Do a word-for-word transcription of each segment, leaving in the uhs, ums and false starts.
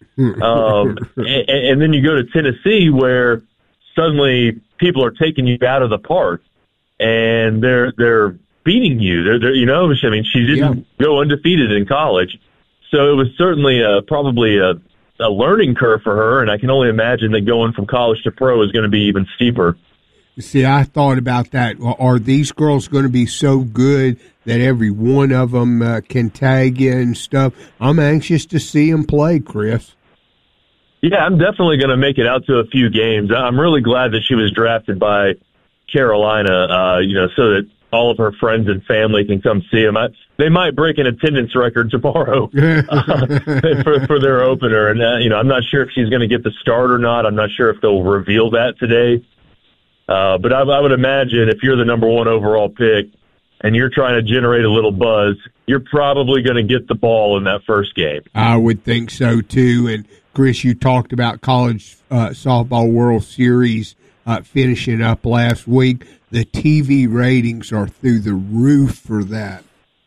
Um, and, and then you go to Tennessee where suddenly people are taking you out of the park and they're they're beating you. They're, they're you know, I mean, she didn't yeah. go undefeated in college, so it was certainly a, probably a, a learning curve for her. And I can only imagine that going from college to pro is going to be even steeper. See, I thought about that. Are these girls going to be so good that every one of them uh, can tag you and stuff? I'm anxious to see them play, Chris. Yeah, I'm definitely going to make it out to a few games. I'm really glad that she was drafted by Carolina, uh, you know, so that all of her friends and family can come see them. I, they might break an attendance record tomorrow uh, for, for their opener. And, uh, you know, I'm not sure if she's going to get the start or not. I'm not sure if they'll reveal that today. Uh, but I, I would imagine if you're the number one overall pick and you're trying to generate a little buzz, you're probably going to get the ball in that first game. I would think so, too. And, Chris, you talked about college uh, softball World Series uh, finishing up last week. The T V ratings are through the roof for that.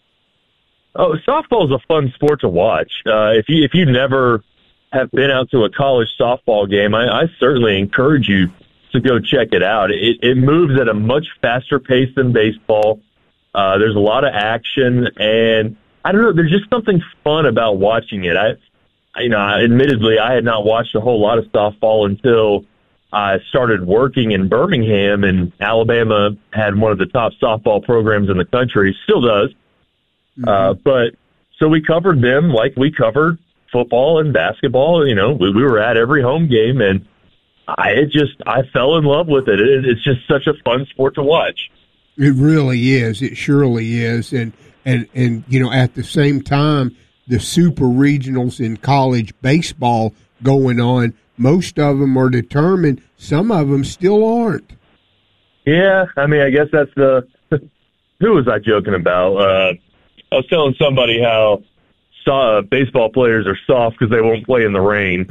Oh, softball is a fun sport to watch. Uh, if you if you never have been out to a college softball game, I, I certainly encourage you to go check it out. It, it moves at a much faster pace than baseball. Uh, there's a lot of action, and I don't know, there's just something fun about watching it. I, you know, admittedly, I had not watched a whole lot of softball until I started working in Birmingham, and Alabama had one of the top softball programs in the country, still does. Mm-hmm. Uh, but so we covered them like we covered football and basketball. You know, we, we were at every home game, and I it just I fell in love with it. it. It's just such a fun sport to watch. It really is. It surely is. And and and you know, at the same time, the super regionals in college baseball going on, most of them are determined. Some of them still aren't. Yeah, I mean, I guess that's the. Who was I joking about? Uh, I was telling somebody how uh, baseball players are soft because they won't play in the rain.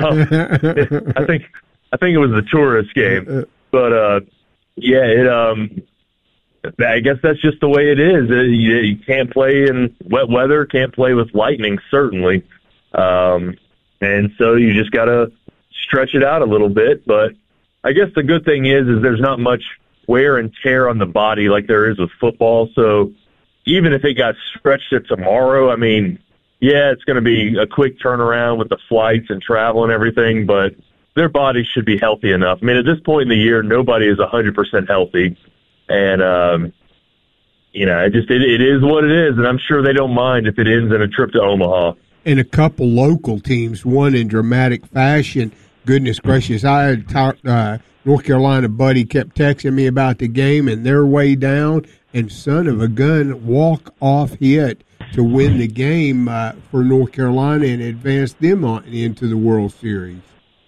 I think. I think it was the tourist game, but uh, yeah, it. Um, I guess that's just the way it is. You, you can't play in wet weather, can't play with lightning, certainly, um, and so you just got to stretch it out a little bit. But I guess the good thing is, is there's not much wear and tear on the body like there is with football. So even if it got stretched to tomorrow, I mean, yeah, it's going to be a quick turnaround with the flights and travel and everything, but their bodies should be healthy enough. I mean, at this point in the year, nobody is one hundred percent healthy. And, um, you know, it just it, it is what it is. And I'm sure they don't mind if it ends in a trip to Omaha. And a couple local teams won in dramatic fashion. Goodness gracious, I had talked, uh, North Carolina buddy kept texting me about the game, and they're way down, and son of a gun, walk-off hit to win the game uh, for North Carolina and advance them on into the World Series.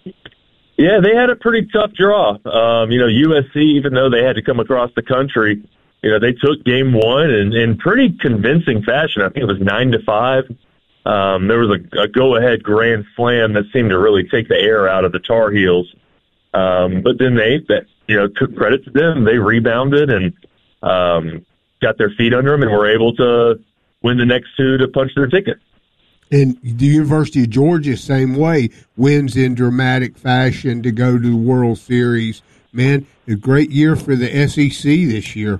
Yeah, they had a pretty tough draw. Um, you know, U S C, even though they had to come across the country, you know, they took game one in, in pretty convincing fashion. I think it was nine to five. Um, there was a, a go-ahead grand slam that seemed to really take the air out of the Tar Heels. Um, but then they, that, you know, took credit to them. They rebounded and um, got their feet under them and were able to win the next two to punch their ticket. And the University of Georgia, same way, wins in dramatic fashion to go to the World Series. Man, a great year for the S E C this year.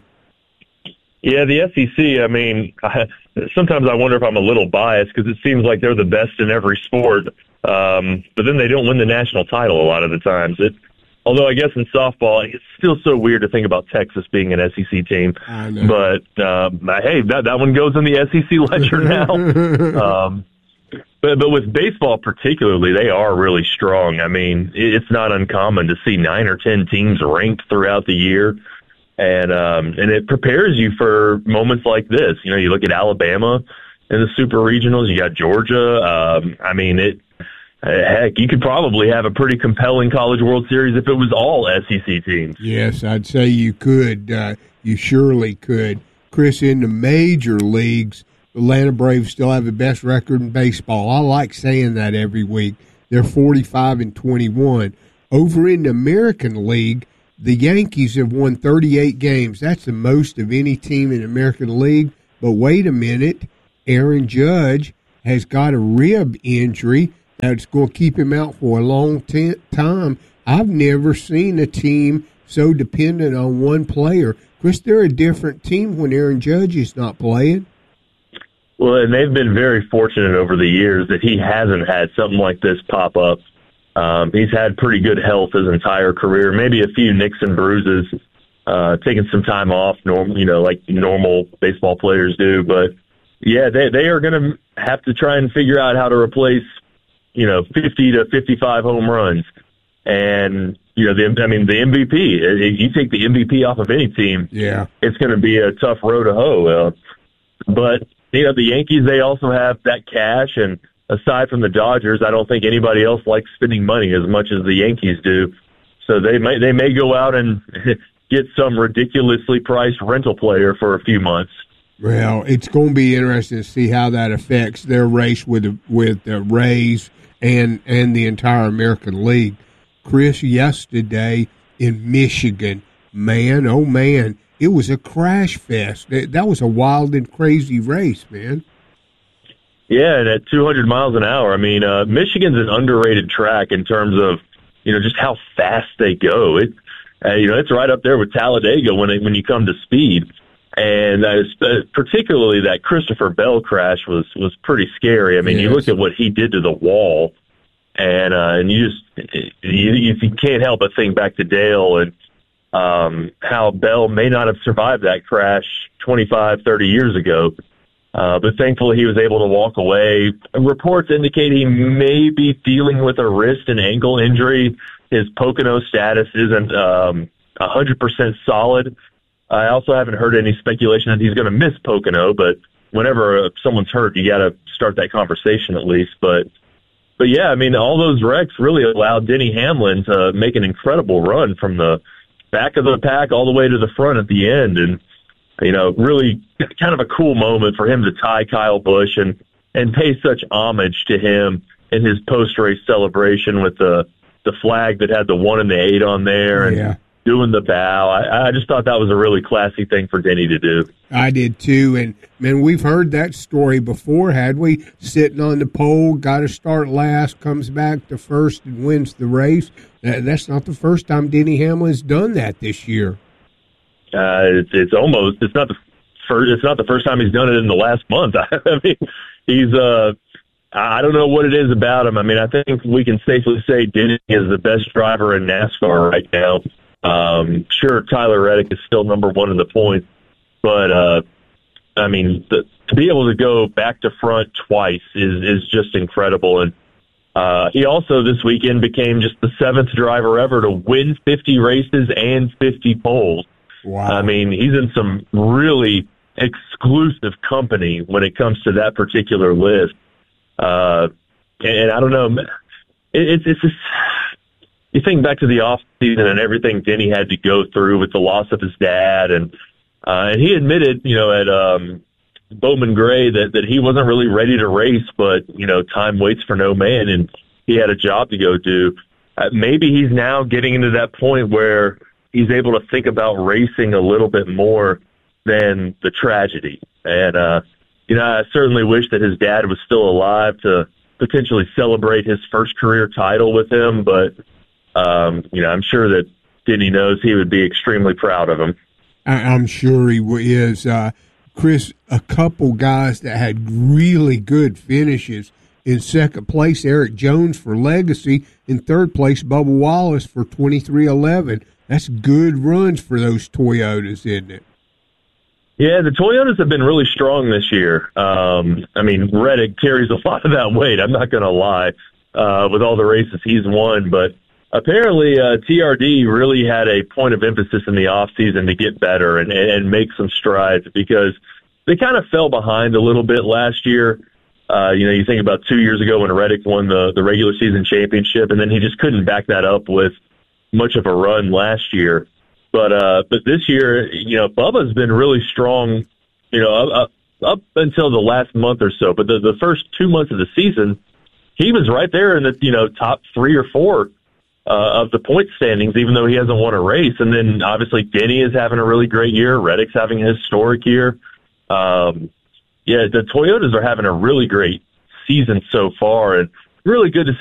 Yeah, the S E C, I mean, I, sometimes I wonder if I'm a little biased because it seems like they're the best in every sport, um, but then they don't win the national title a lot of the times. It, although I guess in softball, it's still so weird to think about Texas being an S E C team. I know. But, um, hey, that, that one goes in the S E C ledger now. um, but, but with baseball particularly, they are really strong. I mean, it's not uncommon to see nine or ten teams ranked throughout the year. And um, and it prepares you for moments like this. You know, you look at Alabama in the super regionals. You got Georgia. Um, I mean, it. Heck, you could probably have a pretty compelling College World Series if it was all S E C teams. Yes, I'd say you could. Uh, you surely could. Chris, in the major leagues, the Atlanta Braves still have the best record in baseball. I like saying that every week. They're forty-five and twenty-one. Over in the American League, the Yankees have won thirty-eight games. That's the most of any team in the American League. But wait a minute, Aaron Judge has got a rib injury. It's going to keep him out for a long t- time. I've never seen a team so dependent on one player. Chris, they're a different team when Aaron Judge is not playing. Well, and they've been very fortunate over the years that he hasn't had something like this pop up. Um, he's had pretty good health his entire career, maybe a few nicks and bruises, uh, taking some time off, normal, you know, like normal baseball players do. But, yeah, they, they are going to have to try and figure out how to replace, you know, fifty to fifty-five home runs. And, you know, the I mean, the M V P, you take the M V P off of any team, yeah, it's going to be a tough row to hoe. Uh, but, you know, the Yankees, they also have that cash, and aside from the Dodgers, I don't think anybody else likes spending money as much as the Yankees do. So they may they may go out and get some ridiculously priced rental player for a few months. Well, it's going to be interesting to see how that affects their race with the, with the Rays and and the entire American League. Chris, yesterday in Michigan, man, oh man, it was a crash fest. That was a wild and crazy race, man. Yeah, and at two hundred miles an hour, I mean, uh, Michigan's an underrated track in terms of, you know, just how fast they go. It, uh, you know, it's right up there with Talladega when it, when you come to speed. And uh, particularly that Christopher Bell crash was, was pretty scary. I mean, yes. You look at what he did to the wall, and uh, and you just you, you can't help but think back to Dale and um, how Bell may not have survived that crash twenty-five, thirty years ago. Uh, but thankfully he was able to walk away. Reports indicate he may be dealing with a wrist and ankle injury. His Pocono status isn't um, one hundred percent solid. I also haven't heard any speculation that he's going to miss Pocono, but whenever uh, someone's hurt, you got to start that conversation at least. But, but yeah, I mean, all those wrecks really allowed Denny Hamlin to make an incredible run from the back of the pack all the way to the front at the end. And, you know, really kind of a cool moment for him to tie Kyle Busch and, and pay such homage to him in his post-race celebration with the, the flag that had the one and the eight on there. And, yeah. Doing the bow. I, I just thought that was a really classy thing for Denny to do. I did too. And, man, we've heard that story before, had we? Sitting on the pole, got to start last, comes back to first and wins the race. That, that's not the first time Denny Hamlin's done that this year. Uh, it's, it's almost, it's not the first, it's not the first time he's done it in the last month. I mean, he's, uh, I don't know what it is about him. I mean, I think we can safely say Denny is the best driver in NASCAR right now. Um, sure, Tyler Reddick is still number one in the points, but, uh, I mean, the, to be able to go back to front twice is, is just incredible. And, uh, he also this weekend became just the seventh driver ever to win fifty races and fifty poles. Wow. I mean, he's in some really exclusive company when it comes to that particular list. Uh, and, and I don't know, it, it's, it's just, you think back to the off season and everything Denny had to go through with the loss of his dad, and uh, and he admitted, you know, at um, Bowman Gray that that he wasn't really ready to race, but you know, time waits for no man, and he had a job to go do. Uh, maybe he's now getting into that point where he's able to think about racing a little bit more than the tragedy. And uh, you know, I certainly wish that his dad was still alive to potentially celebrate his first career title with him, but. Um, you know, I'm sure that Denny knows he would be extremely proud of him. I'm sure he is. Uh, Chris, a couple guys that had really good finishes. In second place, Eric Jones for Legacy. In third place, Bubba Wallace for twenty-three eleven. That's good runs for those Toyotas, isn't it? Yeah, the Toyotas have been really strong this year. Um, I mean, Reddick carries a lot of that weight, I'm not going to lie, uh, with all the races he's won, but apparently, uh, T R D really had a point of emphasis in the offseason to get better and, and make some strides because they kind of fell behind a little bit last year. Uh, you know, you think about two years ago when Reddick won the, the regular season championship, and then he just couldn't back that up with much of a run last year. But uh, but this year, you know, Bubba's been really strong, you know, up, up until the last month or so. But the, the first two months of the season, he was right there in the, you know, top three or four Uh, of the point standings, even though he hasn't won a race. And then obviously Denny is having a really great year. Reddick's having a historic year. Um, yeah, the Toyotas are having a really great season so far. And really good to